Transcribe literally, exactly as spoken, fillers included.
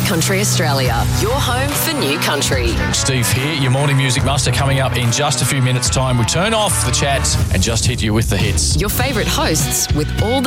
Country Australia, your home for new country. Steve here, your morning music master, coming up in just a few minutes' time. We turn off the chat and just hit you with the hits. Your favourite hosts with all the